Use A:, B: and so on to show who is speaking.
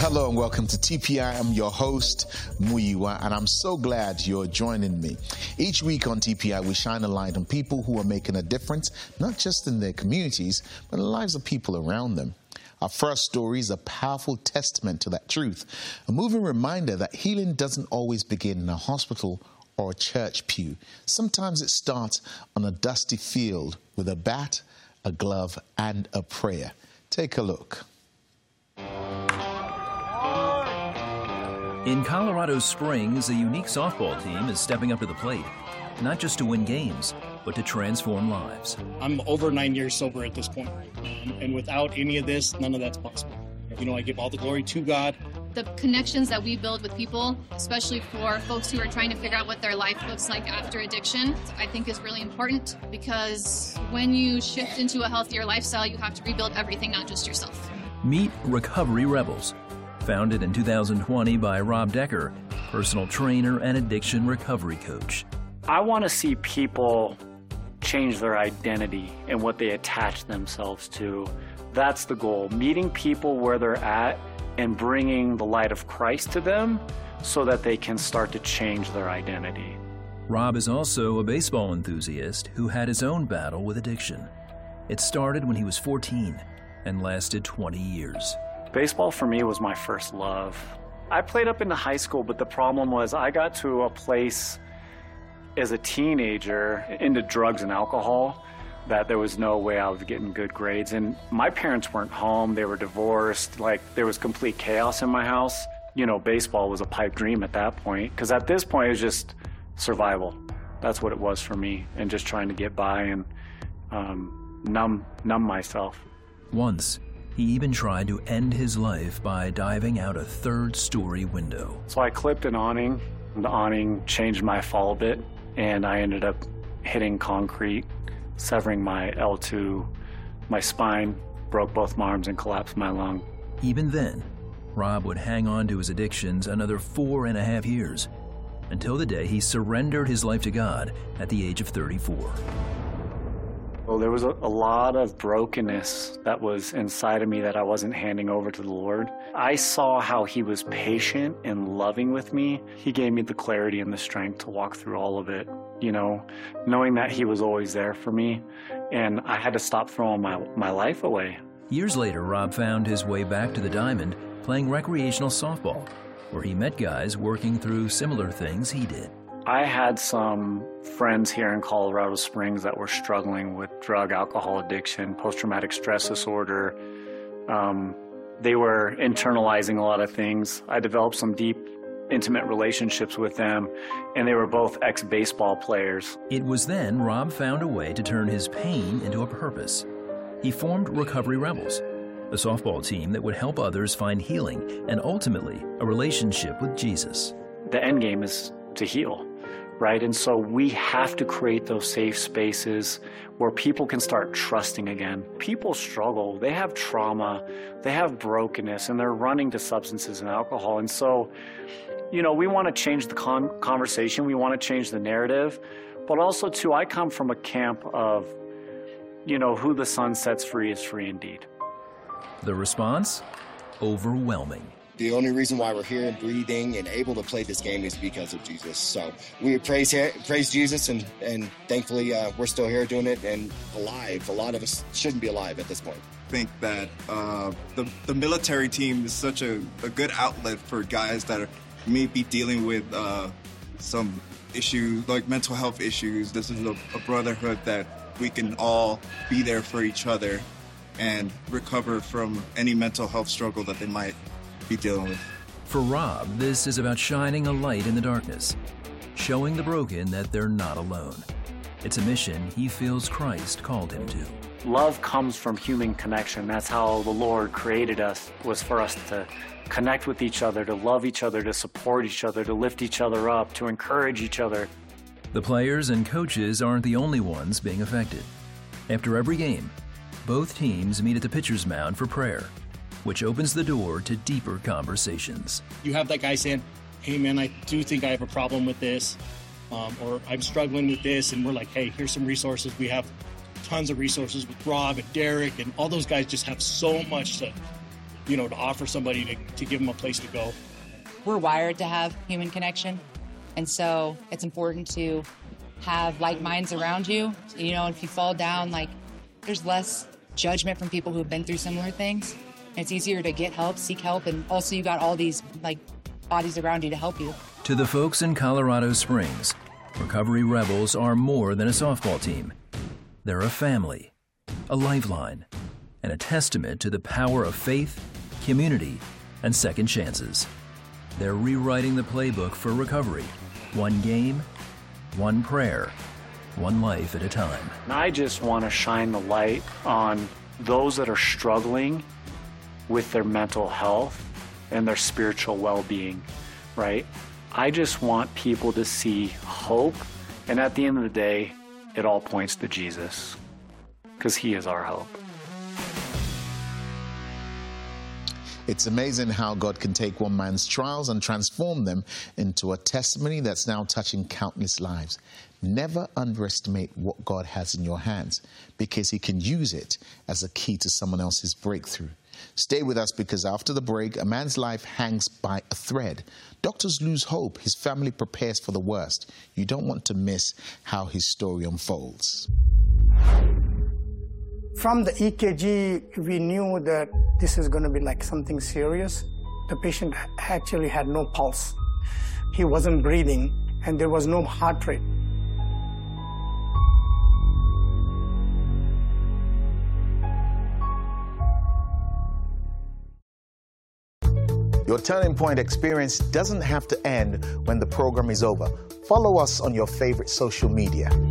A: Hello and welcome to TPI. I'm your host, Muyiwa, and I'm so glad you're joining me. Each week on TPI, we shine a light on people who are making a difference, not just in their communities, but in the lives of people around them. Our first story is a powerful testament to that truth, a moving reminder that healing doesn't always begin in a hospital or a church pew. Sometimes it starts on a dusty field with a bat, a glove, and a prayer. Take a look.
B: In Colorado Springs, a unique softball team is stepping up to the plate, not just to win games, but to transform lives.
C: I'm over 9 years sober at this point, and without any of this, none of that's possible. I give all the glory to God.
D: The connections that we build with people, especially for folks who are trying to figure out what their life looks like after addiction, I think is really important, because when you shift into a healthier lifestyle, you have to rebuild everything, not just yourself.
B: Meet Recovery Rebels. Founded in 2020 by Rob Decker, personal trainer and addiction recovery coach.
E: I want to see people change their identity and what they attach themselves to. That's the goal, meeting people where they're at and bringing the light of Christ to them so that they can start to change their identity.
B: Rob is also a baseball enthusiast who had his own battle with addiction. It started when he was 14 and lasted 20 years.
E: Baseball for me was my first love. I played up into high school, but the problem was I got to a place as a teenager into drugs and alcohol that there was no way I was getting good grades. And my parents weren't home, they were divorced, there was complete chaos in my house. Baseball was a pipe dream at that point, because at this point it was just survival. That's what it was for me, and just trying to get by and numb myself.
B: Once, he even tried to end his life by diving out a third-story window.
E: So I clipped an awning. The awning changed my fall a bit, and I ended up hitting concrete, severing my L2, my spine, broke both my arms, and collapsed my lung.
B: Even then, Rob would hang on to his addictions another 4.5 years, until the day he surrendered his life to God at the age of 34.
E: Well, there was a lot of brokenness that was inside of me that I wasn't handing over to the Lord. I saw how He was patient and loving with me. He gave me the clarity and the strength to walk through all of it, knowing that He was always there for me, and I had to stop throwing my life away.
B: Years later, Rob found his way back to the Diamond, playing recreational softball, where he met guys working through similar things he did.
E: I had some friends here in Colorado Springs that were struggling with drug, alcohol addiction, post-traumatic stress disorder. They were internalizing a lot of things. I developed some deep, intimate relationships with them, and they were both ex-baseball players.
B: It was then Rob found a way to turn his pain into a purpose. He formed Recovery Rebels, a softball team that would help others find healing and ultimately a relationship with Jesus.
E: The end game is to heal. Right? And so we have to create those safe spaces where people can start trusting again. People struggle, they have trauma, they have brokenness, and they're running to substances and alcohol. And so, we want to change the conversation, we want to change the narrative, but also too, I come from a camp of, who the Son sets free is free indeed.
B: The response? Overwhelming.
F: The only reason why we're here and breathing and able to play this game is because of Jesus. So we praise Jesus, and thankfully we're still here doing it and alive. A lot of us shouldn't be alive at this point.
G: I think that the military team is such a good outlet for guys that may be dealing with some issues, like mental health issues. This is a brotherhood that we can all be there for each other and recover from any mental health struggle that they might be dealing with.
B: For Rob, this is about shining a light in the darkness, showing the broken that they're not alone. It's a mission he feels Christ called him to.
E: Love comes from human connection. That's how the Lord created us, was for us to connect with each other, to love each other, to support each other, to lift each other up, to encourage each other.
B: The players and coaches aren't the only ones being affected. After every game, both teams meet at the pitcher's mound for prayer, which opens the door to deeper conversations.
C: You have that guy saying, hey man, I do think I have a problem with this, or I'm struggling with this, and we're like, hey, here's some resources. We have tons of resources with Rob and Derek, and all those guys just have so much to to offer somebody to give them a place to go.
H: We're wired to have human connection, and so it's important to have like minds around you. If you fall down, there's less judgment from people who've been through similar things. It's easier to get help, seek help, and also you got all these bodies around you to help you.
B: To the folks in Colorado Springs, Recovery Rebels are more than a softball team. They're a family, a lifeline, and a testament to the power of faith, community, and second chances. They're rewriting the playbook for recovery, one game, one prayer, one life at a time.
E: I just want to shine the light on those that are struggling with their mental health and their spiritual well-being, right? I just want people to see hope, and at the end of the day, it all points to Jesus, because he is our hope.
A: It's amazing how God can take one man's trials and transform them into a testimony that's now touching countless lives. Never underestimate what God has in your hands, because he can use it as a key to someone else's breakthrough. Stay with us, because after the break, a man's life hangs by a thread. Doctors lose hope. His family prepares for the worst. You don't want to miss how his story unfolds.
I: From the EKG, we knew that this is going to be something serious. The patient actually had no pulse. He wasn't breathing, and there was no heart rate.
A: Your Turning Point experience doesn't have to end when the program is over. Follow us on your favorite social media.